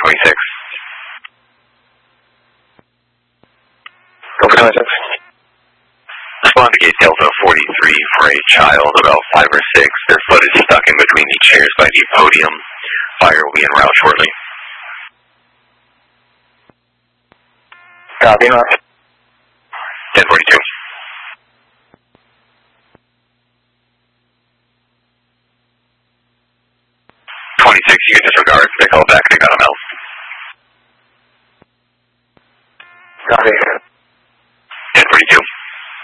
26. Go for 26. Respond to gate Delta 43 for a child about 5 or 6. Their foot is stuck in between the chairs by the podium. Fire will be en route shortly. Copy, Mark. 1042. 26, you can disregard the call back.